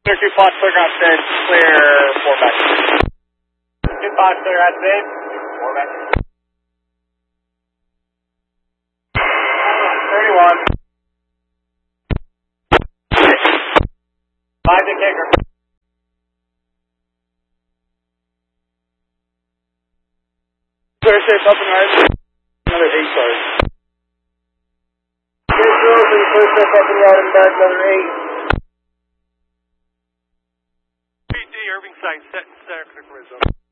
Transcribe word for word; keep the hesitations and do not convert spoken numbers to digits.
Two five clear on stage, clear four back. Two five clear on stage, four back. thirty-one. Five to kicker. Clear safe up and right. Another eight cars. Clear girls and clear safe up and right and back, another eight. P D Irving site set in center critical zone.